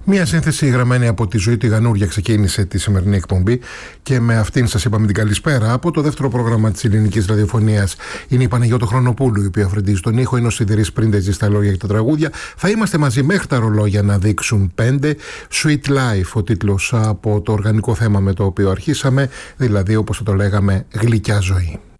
Μία σύνθεση γραμμένη από τη Ζωή τη Γανούρια ξεκίνησε τη σημερινή εκπομπή και με αυτήν σας είπαμε την καλησπέρα. Από το δεύτερο πρόγραμμα της ελληνικής ραδιοφωνίας είναι η Παναγιώτο Χρονοπούλου, η οποία φροντίζει τον ήχο. Είναι ο Σιδηρής Πρίντεζης στα λόγια και τα τραγούδια. Θα είμαστε μαζί μέχρι τα ρολόγια να δείξουν 5. Sweet Life, ο τίτλος από το οργανικό θέμα με το οποίο αρχίσαμε, δηλαδή όπως το λέγαμε, γλυκιά ζωή.